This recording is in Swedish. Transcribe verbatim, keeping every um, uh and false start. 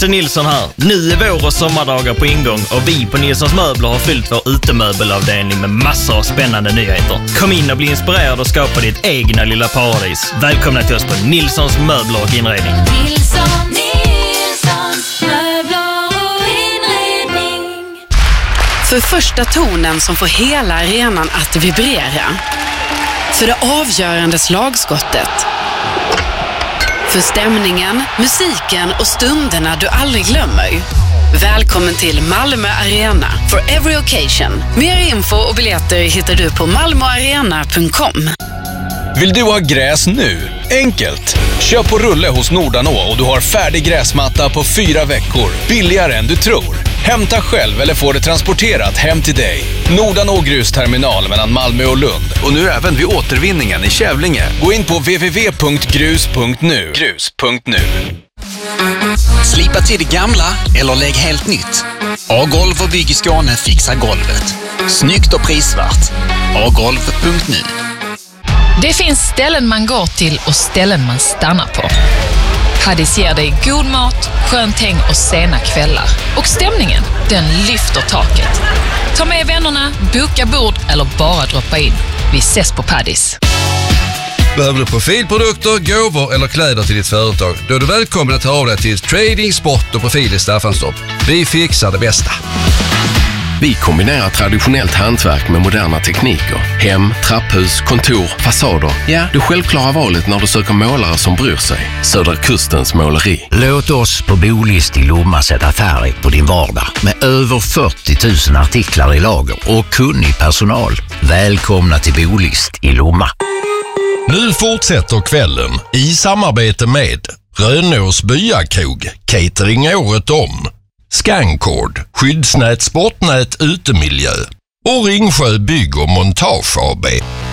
Christer Nilsson här. Nu är vår och sommardagar på ingång och vi på Nilssons Möbler har fyllt vår utemöbelavdelning med massor av spännande nyheter. Kom in och bli inspirerad och skapa ditt egna lilla paradis. Välkomna till oss på Nilssons Möbler och Inredning. Nilsson, Nilssons Möbler och Inredning. För första tonen som får hela arenan att vibrera. För det avgörande slagskottet. För stämningen, musiken och stunderna du aldrig glömmer. Välkommen till Malmö Arena for every occasion. Mer info och biljetter hittar du på malmoarena punkt com. Vill du ha gräs nu? Enkelt! Kör på rulle hos Nordanå och du har färdig gräsmatta på fyra veckor. Billigare än du tror. Hämta själv eller få det transporterat hem till dig. Nordanå grusterminal mellan Malmö och Lund. Och nu även vid återvinningen i Kävlinge. Gå in på w w w punkt grus punkt nu. grus punkt nu. Slipa till det gamla eller lägg helt nytt. A-golv och Bygg i Skåne fixar golvet. Snyggt och prisvärt. a golv punkt nu. Det finns ställen man går till och ställen man stannar på. Paddis ger dig god mat, skönt häng och sena kvällar. Och stämningen, den lyfter taket. Ta med vännerna, boka bord eller bara droppa in. Vi ses på Paddis. Behöver du profilprodukter, gåvor eller kläder till ditt företag? Då är du välkommen att ta av dig till Trading, Sport och Profil i Staffanstorp. Vi fixar det bästa. Vi kombinerar traditionellt hantverk med moderna tekniker. Hem, trapphus, kontor, fasader. Ja, du självklara valet när du söker målare som bryr sig. Södra Kustens måleri. Låt oss på Bolist i Lomma sätta färg på din vardag. Med över fyrtio tusen artiklar i lager och kunnig personal. Välkomna till Bolist i Lomma. Nu fortsätter kvällen i samarbete med Rönås Byakrog, catering året om. Scancord, skyddsnät, sportnät, utemiljö och Ringsjö Bygg och Montage A B.